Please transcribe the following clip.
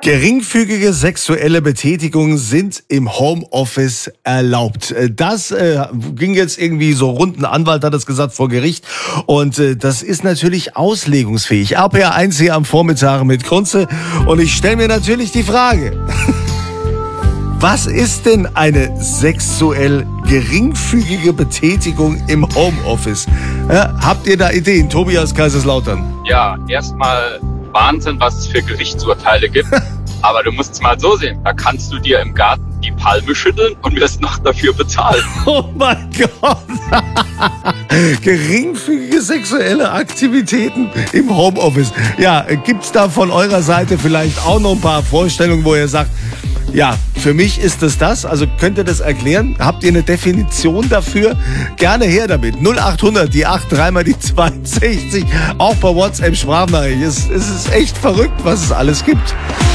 Geringfügige sexuelle Betätigungen sind im Homeoffice erlaubt. Das ging jetzt irgendwie so rund. Ein Anwalt hat das gesagt vor Gericht. Und das ist natürlich auslegungsfähig. RPR1 hier am Vormittag mit Kunze. Und ich stelle mir natürlich die Frage, was ist denn eine sexuell geringfügige Betätigung im Homeoffice? Habt ihr da Ideen? Tobias Kaiserslautern. Ja, erstmal Wahnsinn, was es für Gerichtsurteile gibt. Aber du musst es mal so sehen, da kannst du dir im Garten die Palme schütteln und wirst noch dafür bezahlen. Oh mein Gott! Geringfügige sexuelle Aktivitäten im Homeoffice. Ja, gibt's da von eurer Seite vielleicht auch noch ein paar Vorstellungen, wo ihr sagt, ja, für mich ist es das. Also könnt ihr das erklären? Habt ihr eine Definition dafür? Gerne her damit. 0800, die 8, dreimal die 62. Auch bei WhatsApp Sprachnachricht. Es ist echt verrückt, was es alles gibt.